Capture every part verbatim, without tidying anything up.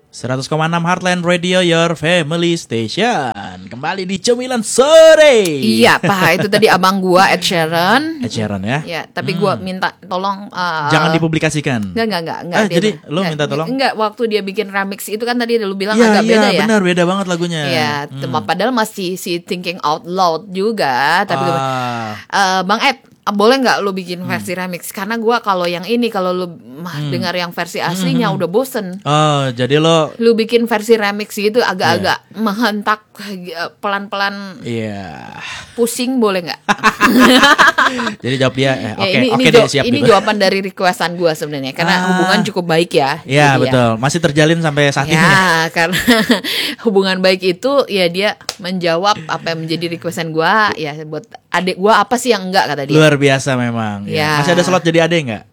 seratus koma enam Heartland Radio, your family station. Kembali di Cemilan Sore. Iya, Pak, itu tadi abang gua Ed Sheeran. Ed Sheeran ya. Ya, tapi hmm. gua minta tolong uh, jangan dipublikasikan. Enggak, enggak, enggak, enggak. Eh, jadi lu minta tolong? Enggak, waktu dia bikin remix itu kan tadi lu bilang ya, agak ya, beda ya. Iya, benar, beda banget lagunya. Iya, hmm. padahal masih si Thinking Out Loud juga, tapi ah. uh, Bang Ed, boleh nggak lo bikin versi hmm. remix? Karena gue kalau yang ini, kalau lo hmm. dengar yang versi aslinya hmm. udah bosen. Oh, jadi lo lo bikin versi remix gitu agak-agak yeah. menghentak pelan-pelan. Iya. Yeah. Pusing boleh nggak? Jadi jawab dia. Eh, Oke, okay, oke okay deh siap. Ini gitu. jawaban dari requestan gue sebenarnya, karena ah. hubungan cukup baik ya. Iya betul, ya. Masih terjalin sampai saat ya, ini. Ya, karena hubungan baik itu ya dia menjawab apa yang menjadi requestan gue. Ya buat adik gue apa sih yang enggak kata dia. Luar biasa memang. Ya. Ya. Masih ada slot jadi adik nggak?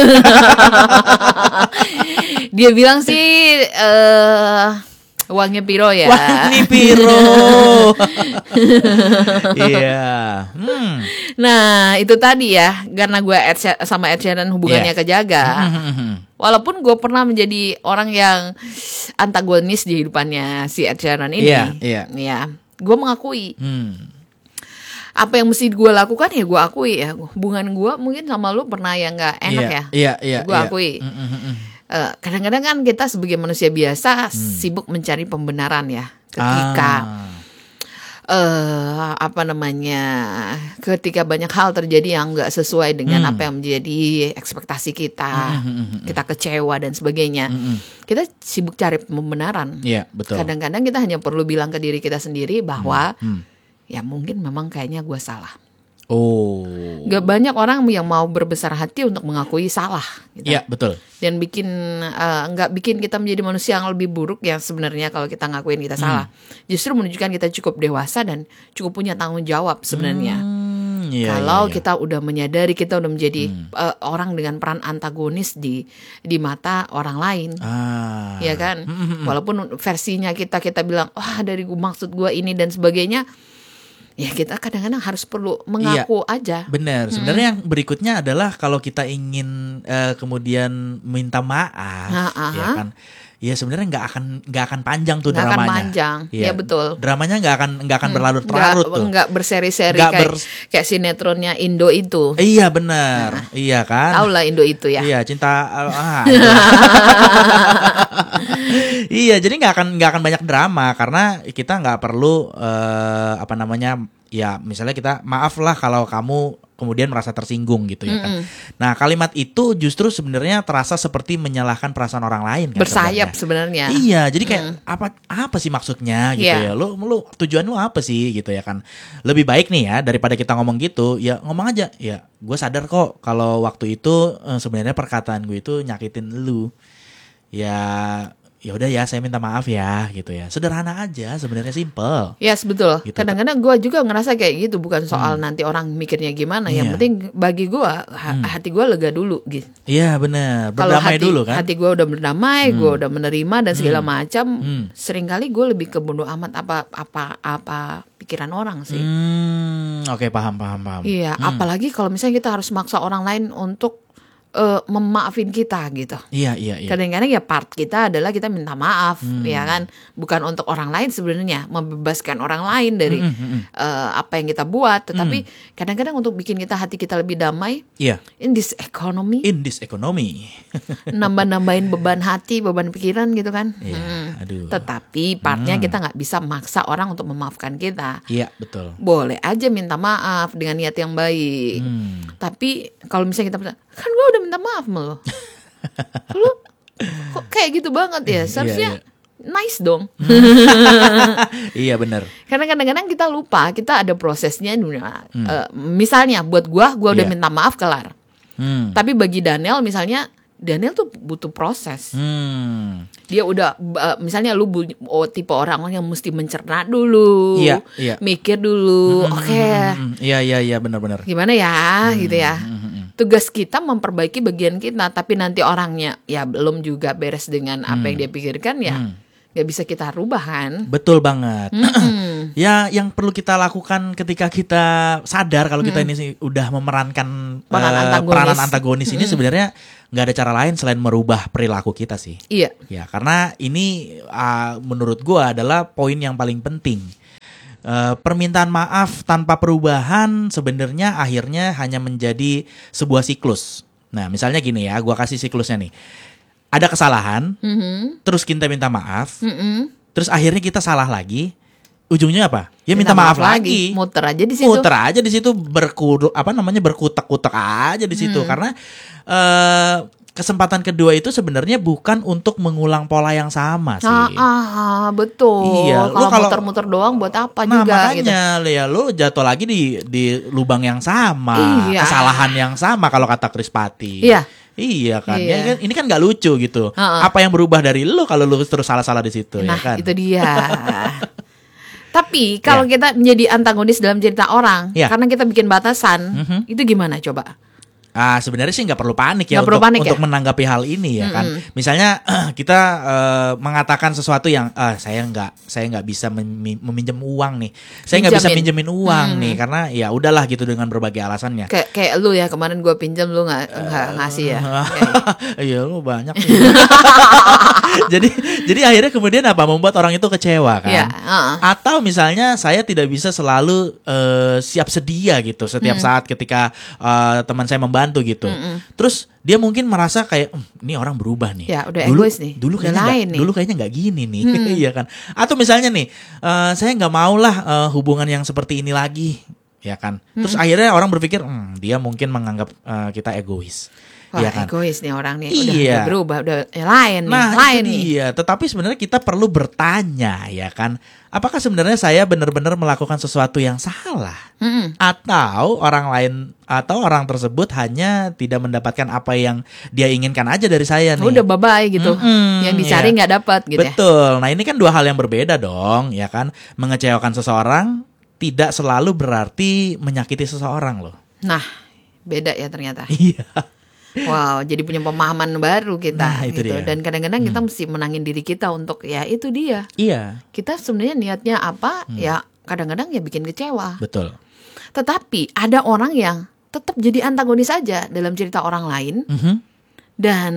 Dia bilang sih uh, uangnya piro ya. Uangnya piro. Iya. hmm. Nah itu tadi ya, karena gue Ed, sama Ed Sheeran hubungannya yeah. kejaga. Walaupun gue pernah menjadi orang yang antagonis di hidupannya si Ed Sheeran ini. Iya. Yeah, yeah. Ya, gue mengakui. Hmm. Apa yang mesti gue lakukan ya gue akui ya. Hubungan gue mungkin sama lu pernah yang gak enak yeah, ya. Iya, iya. Gue akui. Mm-mm. Uh, kadang-kadang kan kita sebagai manusia biasa hmm. sibuk mencari pembenaran ya. Ketika ah. uh, apa namanya, ketika banyak hal terjadi yang gak sesuai dengan hmm. apa yang menjadi ekspektasi kita, hmm. kita kecewa dan sebagainya. Hmm. Kita sibuk cari pembenaran. Iya, betul. Kadang-kadang kita hanya perlu bilang ke diri kita sendiri bahwa hmm. Hmm. ya mungkin memang kayaknya gue salah. Oh. Gak banyak orang yang mau berbesar hati untuk mengakui salah. Gitu. Iya betul. Dan bikin uh, nggak bikin kita menjadi manusia yang lebih buruk yang sebenarnya kalau kita ngakuin kita hmm. salah. Justru menunjukkan kita cukup dewasa dan cukup punya tanggung jawab sebenarnya. Hmm, iya, kalau iya, iya. kita udah menyadari kita udah menjadi hmm. uh, orang dengan peran antagonis di di mata orang lain. Ah. Ya kan. Hmm. Walaupun versinya kita kita bilang wah dari maksud gue ini dan sebagainya. Ya kita kadang-kadang harus perlu mengaku iya, aja. Benar. Sebenarnya hmm. yang berikutnya adalah kalau kita ingin uh, kemudian minta maaf, nah, ya kan? Ya sebenarnya nggak akan nggak akan panjang tuh gak dramanya. Nggak akan panjang, ya, ya betul. Dramanya nggak akan nggak akan hmm. berlarut-larut tuh. Nggak berseri-seri gak kayak ber... kayak sinetronnya Indo itu. Iya benar, nah, iya kan. Tahu lah Indo itu ya. Iya cinta. Ah, iya jadi nggak akan nggak akan banyak drama karena kita nggak perlu uh, apa namanya ya misalnya kita maaf lah kalau kamu kemudian merasa tersinggung gitu ya kan. Mm-hmm. Nah kalimat itu justru sebenarnya terasa seperti menyalahkan perasaan orang lain kan. Bersayap sebenarnya. Iya jadi kayak mm. apa apa sih maksudnya gitu yeah. ya. Lu lu tujuan lu apa sih gitu ya kan. Lebih baik nih ya daripada kita ngomong gitu ya ngomong aja ya. Gue sadar kok kalau waktu itu eh, sebenarnya perkataan gue itu nyakitin lu. Ya ya udah ya saya minta maaf ya gitu ya, sederhana aja sebenarnya, simple. Yes betul. Gitu. Kadang-kadang gue juga ngerasa kayak gitu, bukan soal hmm. nanti orang mikirnya gimana. Yeah. Yang penting bagi gue ha- hmm. hati gue lega dulu gitu. Iya yeah, benar. Berdamai hati, dulu kan. Hati gue udah berdamai, hmm. gue udah menerima dan segala hmm. macam. Hmm. Seringkali gue lebih ke bodo amat apa apa apa pikiran orang sih. Hmm. Oke okay, paham paham paham. Iya. Hmm. Apalagi kalau misalnya kita harus maksa orang lain untuk Uh, memaafin kita gitu. Iya iya iya. Kadang-kadang ya part kita adalah kita minta maaf, hmm. ya kan, bukan untuk orang lain sebenarnya, membebaskan orang lain dari hmm, hmm, hmm. Uh, apa yang kita buat, tetapi hmm. kadang-kadang untuk bikin kita hati kita lebih damai. Iya. In this economy. In this economy. Nambah-nambahin beban hati, beban pikiran gitu kan. Iya. Hmm. Aduh. Tetapi partnya hmm. kita nggak bisa maksa orang untuk memaafkan kita. Iya betul. Boleh aja minta maaf dengan niat yang baik. Hmm. Tapi kalau misalnya kita kan gue udah minta maaf sama lo. Lo kok kayak gitu banget ya? Seharusnya iya, iya. nice dong. Iya benar. Karena kadang-kadang kita lupa, kita ada prosesnya. Hmm. Uh, misalnya buat gue, gue udah yeah. minta maaf kelar. Hmm. Tapi bagi Daniel misalnya, Daniel tuh butuh proses. Hmm. Dia udah uh, misalnya lu bu- oh, tipe orang yang mesti mencerna dulu, iya, iya. mikir dulu. Hmm, Oke. Okay. Hmm, iya iya iya benar-benar. Gimana ya, hmm, gitu ya. Hmm, hmm. Tugas kita memperbaiki bagian kita, tapi nanti orangnya ya belum juga beres dengan apa hmm. yang dia pikirkan ya. Hmm. nggak bisa kita rubah kan. Betul banget. Mm-mm. Ya, yang perlu kita lakukan ketika kita sadar kalau kita ini sih udah memerankan Peran eh, antagonis. peranan antagonis ini sebenarnya nggak ada cara lain selain merubah perilaku kita sih. Iya. Ya, karena ini uh, menurut gua adalah poin yang paling penting. Uh, permintaan maaf tanpa perubahan sebenarnya akhirnya hanya menjadi sebuah siklus. Nah, misalnya gini ya, gua kasih siklusnya nih. Ada kesalahan, Mhm. terus kita minta maaf, Mm-mm. terus akhirnya kita salah lagi. Ujungnya apa? Ya minta, maaf, lagi. Muter aja di situ. Muter aja di situ berkudu apa namanya berkutak-kutak aja di situ Hmm. karena eh, kesempatan kedua itu sebenarnya bukan untuk mengulang pola yang sama sih. Ah, ah, betul. Iya, lu Kalau kalau- muter-muter doang buat apa Nah juga gitu. makanya ya lu jatuh lagi di di lubang yang sama, Iya. kesalahan yang sama kalau kata Krispati. Iya. Iya kan, Iya. Ya kan? Ini kan nggak lucu gitu. Uh-uh. Apa yang berubah dari lu kalau lu terus salah-salah di situ Nah, ya kan? itu dia. Tapi kalau kita menjadi antagonis dalam cerita orang, Ya. karena kita bikin batasan, Mhm. itu gimana coba? Ah, sebenarnya sih nggak perlu panik ya Nggak perlu untuk panik untuk ya? menanggapi hal ini ya kan. Misalnya kita eh, mengatakan sesuatu yang ah saya nggak saya nggak bisa memi- meminjam uang nih, saya nggak bisa Pinjamin. minjemin uang nih karena ya udahlah gitu dengan berbagai alasannya. Kayak kayak lu ya kemarin gue pinjam lu nggak nggak ngasih ya. Iya lu banyak. nih. jadi jadi akhirnya kemudian apa membuat orang itu kecewa kan? Iya, uh-uh. Atau misalnya saya tidak bisa selalu eh, siap sedia gitu setiap saat ketika eh, teman saya membantu gitu. Terus dia mungkin merasa kayak "Hmm, ini orang berubah nih. Ya, udah dulu, egois nih. Dulu Udah kayaknya nggak- lain nih." dulu kayaknya nggak gini nih, iya kan? Atau misalnya nih eh, saya nggak mau lah eh, hubungan yang seperti ini lagi, ya kan? Terus akhirnya orang berpikir "Hmm, dia mungkin menganggap eh, kita egois. Wah, Iya kan? egois nih orang nih. Udah, Iya. udah berubah, udah ya, lain nih, Nah lain itu nih. dia. Tetapi sebenarnya kita perlu bertanya ya kan, apakah sebenarnya saya benar-benar melakukan sesuatu yang salah, Mm-mm. atau orang lain atau orang tersebut hanya tidak mendapatkan apa yang dia inginkan aja dari saya nih. Udah bye-bye gitu. Mm-mm, Yang dicari iya. nggak dapat gitu ya. Betul. Nah ini kan dua hal yang berbeda dong, ya kan? Mengecewakan seseorang tidak selalu berarti menyakiti seseorang loh. Nah, beda ya ternyata. Iya. Wow, jadi punya pemahaman baru kita Nah, itu gitu. dia. Dan kadang-kadang kita mesti menangin diri kita untuk ya itu dia. Iya, Kita sebenarnya niatnya apa? Ya kadang-kadang ya bikin kecewa. betul. Tetapi ada orang yang tetap jadi antagonis aja dalam cerita orang lain Mhm. dan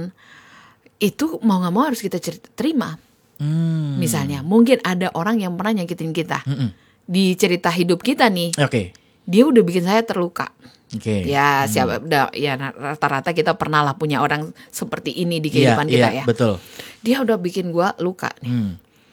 itu mau nggak mau harus kita cer- terima. Hmm. Misalnya, mungkin ada orang yang pernah nyakitin kita Mm-mm. di cerita hidup kita nih. Oke. Dia udah bikin saya terluka. Oke. Ya siapa udah ya rata-rata kita pernah lah punya orang seperti ini di kehidupan Iya, kita iya, ya. betul. Dia udah bikin gua luka nih. Hmm.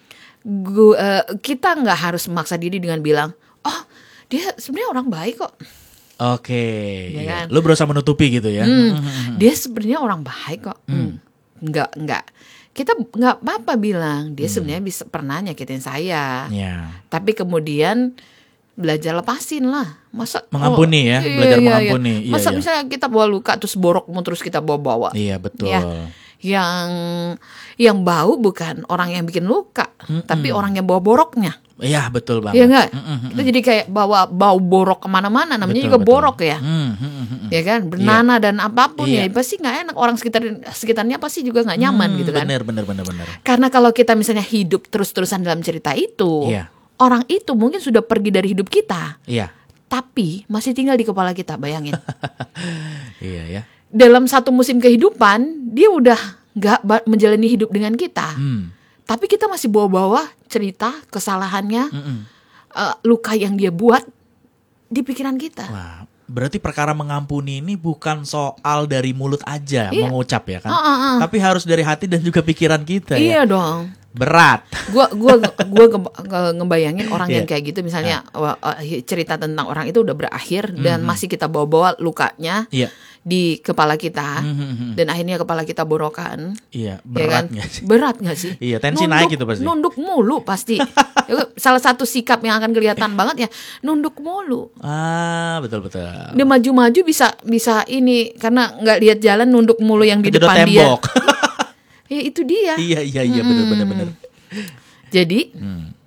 Gua, eh, kita nggak harus memaksa diri dengan bilang, oh dia sebenarnya orang baik kok. Oke. Iya Iya. kan? Lu berusaha menutupi gitu ya. Hmm, Dia sebenarnya orang baik kok. Hmm. Nggak nggak. Kita nggak apa-apa bilang dia sebenarnya bisa pernah nyakitin saya. Ya. Tapi kemudian belajar lepasin lah. Masa Mengampuni ya, iya, belajar iya, mengampuni. iya. Iya, Masa iya. misalnya kita bawa luka terus borokmu terus kita bawa-bawa. Iya, betul. Ya. Yang yang bau bukan orang yang bikin luka, tapi orang yang bawa boroknya. Iya, betul banget. Iya enggak? Mm-mm. Kita jadi kayak bawa bau borok kemana-mana, namanya Betul, juga betul. borok ya. Hmm, hmm, hmm, hmm. Ya kan, bernanah dan apapun Iya. ya pasti nggak enak, orang sekitar sekitarnya pasti juga nggak nyaman Hmm, gitu kan. Bener, bener, bener, bener. Karena kalau kita misalnya hidup terus-terusan dalam cerita itu, Iya. orang itu mungkin sudah pergi dari hidup kita, Iya. tapi masih tinggal di kepala kita, bayangin. Iya ya. Dalam satu musim kehidupan, dia udah nggak ba- menjalani hidup dengan kita, Hmm. tapi kita masih bawa-bawa cerita kesalahannya, Mm-mm. eh, luka yang dia buat di pikiran kita. Wah, berarti perkara mengampuni ini bukan soal dari mulut aja Iya. mengucap ya kan, Ah, ah, ah. tapi harus dari hati dan juga pikiran kita Iya ya. dong. Berat. Gua gua gua nge- nge- ngebayangin orang yang Iya. kayak gitu, misalnya wah, eh, cerita tentang orang itu udah berakhir dan masih kita bawa-bawa lukanya Iya. di kepala kita, Mhm. dan akhirnya kepala kita borokan. Iya, Ya berat kan? nggak sih? Berat nggak sih? Iya, tensi naik gitu pasti. Nunduk mulu pasti. Ya, salah satu sikap yang akan kelihatan banget ya, nunduk mulu. Ah, betul betul. Dia maju-maju bisa bisa ini karena nggak lihat jalan, nunduk mulu yang di Kejedot depan tembok. dia. Ya itu dia. Iya iya iya benar benar benar. Jadi Hmm.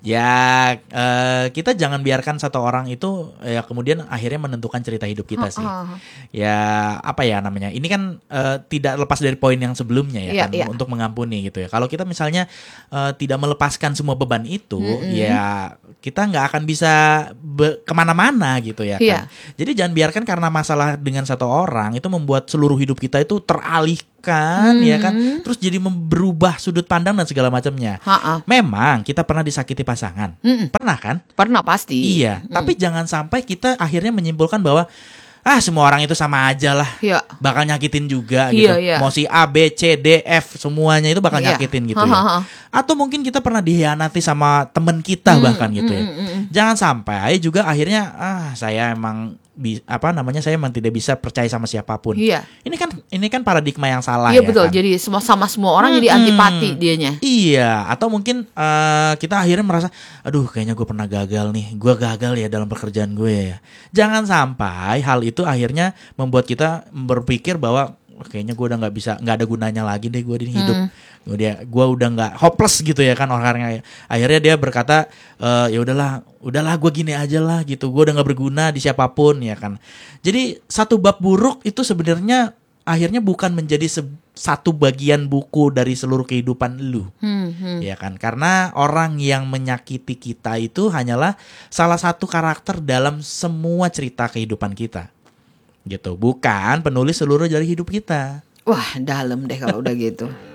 Ya uh, kita jangan biarkan satu orang itu ya kemudian akhirnya menentukan cerita hidup kita sih. Ya apa ya namanya? Ini kan uh, tidak lepas dari poin yang sebelumnya ya yeah, kan yeah. untuk mengampuni gitu ya. Kalau kita misalnya uh, tidak melepaskan semua beban itu, mm-hmm. ya kita nggak akan bisa be- kemana-mana gitu ya kan. Yeah. Jadi jangan biarkan karena masalah dengan satu orang itu membuat seluruh hidup kita itu teralihkan kan hmm. ya kan, terus jadi berubah sudut pandang dan segala macamnya. Ha-ha. Memang kita pernah disakiti pasangan, Mm-mm. pernah kan? Pernah pasti. Iya, mm. tapi jangan sampai kita akhirnya menyimpulkan bahwa ah semua orang itu sama aja lah, ya. bakal nyakitin juga gitu. Ya, ya. Mau si A, B, C, D, F semuanya itu bakal ya. nyakitin gitu ya. Atau mungkin kita pernah dihianati sama teman kita hmm, bahkan gitu ya. Hmm, hmm, hmm. Jangan sampai juga akhirnya ah saya emang bi- apa namanya saya emang tidak bisa percaya sama siapapun. Iya. Ini kan ini kan paradigma yang salah iya, ya. Iya betul. Kan? Jadi semua sama semua orang hmm, jadi antipati dianya. Iya. Atau mungkin uh, kita akhirnya merasa, aduh kayaknya gue pernah gagal nih. Gue gagal ya dalam pekerjaan gue ya. Jangan sampai hal itu akhirnya membuat kita berpikir bahwa kayaknya gue udah nggak bisa, nggak ada gunanya lagi deh gue di hidup. Hmm. Dia, gue udah nggak hopeless gitu ya kan orangnya. Akhirnya dia berkata, e, ya udahlah, udahlah gue gini aja lah gitu. Gue udah nggak berguna di siapapun ya kan. Jadi satu bab buruk itu sebenarnya akhirnya bukan menjadi se- satu bagian buku dari seluruh kehidupan lu, hmm, hmm. ya kan? Karena orang yang menyakiti kita itu hanyalah salah satu karakter dalam semua cerita kehidupan kita. Gitu, bukan penulis seluruh dari hidup kita. Wah, dalam deh kalau udah gitu.